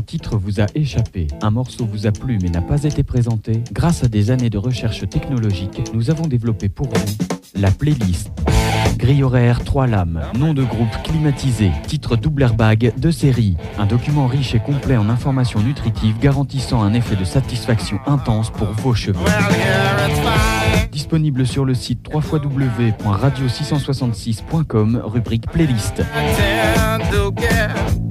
titre vous a échappé, un morceau vous a plu mais n'a pas été présenté, grâce à des années de recherche technologique, nous avons développé pour vous la playlist. Grille horaire 3 lames, nom de groupe climatisé, titre double airbag de série. Un document riche et complet en informations nutritives garantissant un effet de satisfaction intense pour vos cheveux. Disponible sur le site www.radio666.com, rubrique playlist.